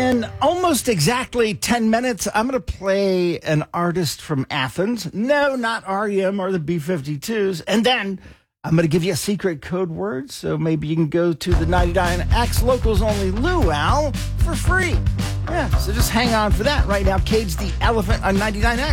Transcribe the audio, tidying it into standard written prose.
In almost exactly 10 minutes, I'm going to play an artist from Athens. No, not REM or the B-52s. And then I'm going to give you a secret code word, so maybe you can go to the 99X Locals Only Luau for free. Yeah, so just hang on for that. Right now, Cage the Elephant on 99X.